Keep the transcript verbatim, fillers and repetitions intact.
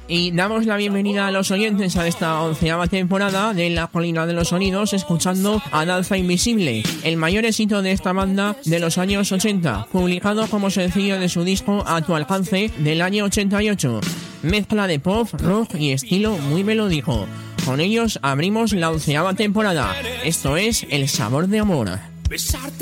Y damos la bienvenida a los oyentes a esta onceava temporada de La Colina de los Sonidos, escuchando a Danza Invisible, el mayor éxito de esta banda de los años ochenta, publicado como sencillo de su disco A Tu Alcance del año ochenta y ocho. Mezcla de pop, rock y estilo muy melódico. Con ellos abrimos la onceava temporada. Esto es El Sabor de Amor.